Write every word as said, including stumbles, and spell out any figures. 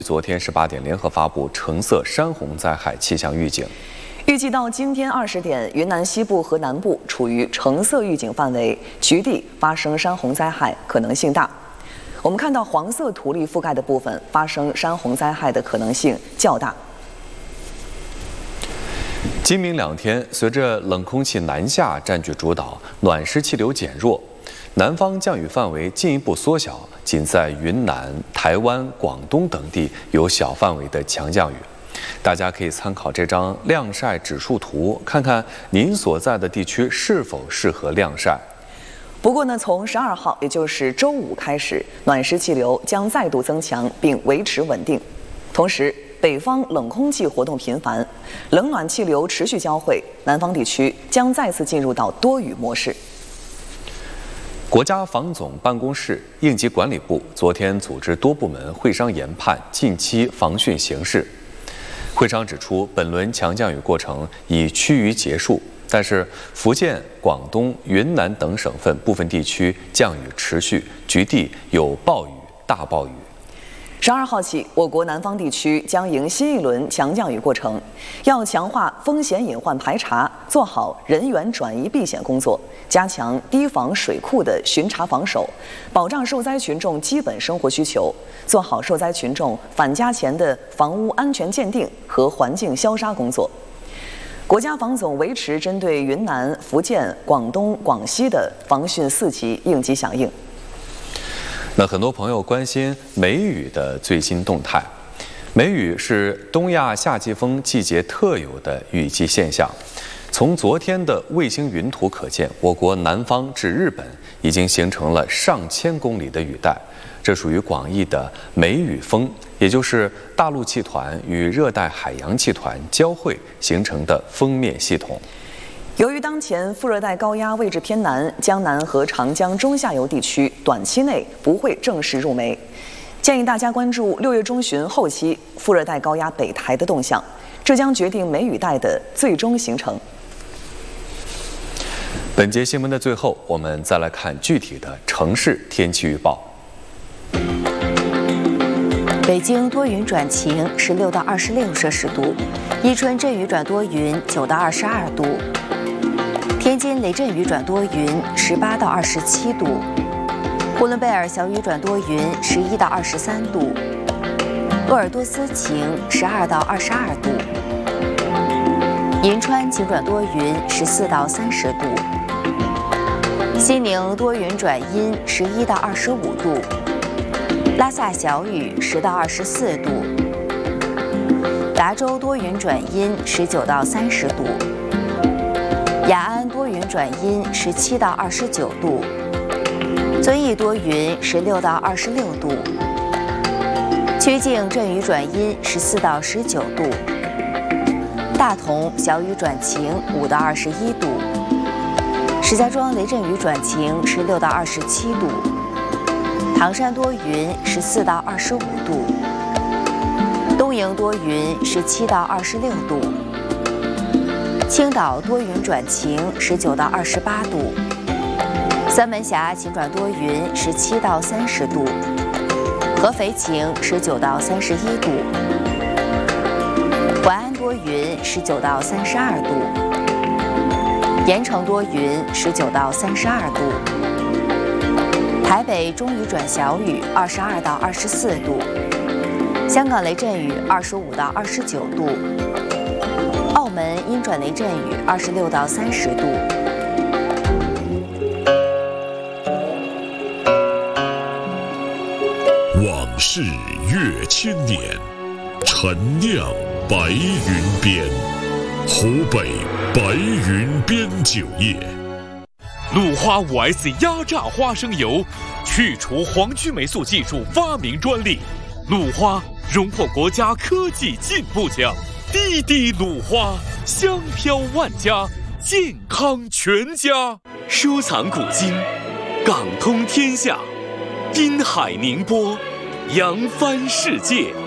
昨天十八点联合发布橙色山洪灾害气象预警。 预计到今天二十点，云南西部和南部处于橙色预警范围，局地发生山洪灾害可能性大。我们看到黄色土粒覆盖的部分发生山洪灾害的可能性较大。 今明两天，随着冷空气南下占据主导，暖湿气流减弱，南方降雨范围进一步缩小，仅在云南、台湾、广东等地有小范围的强降雨。大家可以参考这张晾晒指数图，看看您所在的地区是否适合晾晒。 不过呢，从十二号，也就是周五开始，暖湿气流将再度增强并维持稳定，同时北方冷空气活动频繁，冷暖气流持续交汇，南方地区将再次进入到多雨模式。 国家防总办公室、应急管理部昨天组织多部门会商研判近期防汛形势。会商指出，本轮强降雨过程已趋于结束，但是福建、广东、云南等省份部分地区降雨持续，局地有暴雨、大暴雨。 十二号起，我国南方地区将迎新一轮强降雨过程，要强化风险隐患排查，做好人员转移避险工作，加强堤防水库的巡查防守，保障受灾群众基本生活需求，做好受灾群众返家前的房屋安全鉴定和环境消杀工作。国家防总维持针对云南、福建、广东、广西的防汛四级应急响应。 那很多朋友关心梅雨的最新动态。梅雨是东亚夏季风季节特有的雨季现象。从昨天的卫星云图可见，我国南方至日本已经形成了上千公里的雨带，这属于广义的梅雨风，也就是大陆气团与热带海洋气团交汇形成的锋面系统。 由于当前副热带高压位置偏南，江南和长江中下游地区短期内不会正式入梅，建议大家关注六月中旬后期副热带高压北抬的动向，这将决定梅雨带的最终形成。 本节新闻的最后，我们再来看具体的城市天气预报。 北京多云转晴，十六到二十六摄氏度；伊春阵雨转多云，九到二十二度；天津雷阵雨转多云，十八到二十七度；呼伦贝尔小雨转多云，十一到二十三度；鄂尔多斯晴，十二到二十二度；银川晴转多云，十四到三十度；西宁多云转阴，十一到二十五度；拉萨小雨，十到二十四度；达州多云转阴，十九到三十度；雅安多云转阴，十七到二十九度；遵义多云，十六到二十六度；曲靖阵雨转阴，十四到十九度；大同小雨转晴，五到二十一度；石家庄雷阵雨转晴，十六到二十七度；唐山多云，十四到二十五度；东营多云，十七到二十六度；青岛多云转晴，十九到二十八度；三门峡晴转多云，十七到三十度；合肥晴，十九到三十一度；淮安多云，十九到三十二度；盐城多云，十九到三十二度；台北中雨转小雨，二十二到二十四度；香港雷阵雨，二十五到二十九度；澳门阴转雷阵雨，二十六到三十度。 往事越千年，陈酿白云边，湖北白云边酒业。 鲁花 五 S 压榨花生油，去除黄曲霉素技术发明专利。鲁花荣获国家科技进步奖。滴滴鲁花，香飘万家，健康全家。收藏古今，港通天下，滨海宁波，扬帆世界。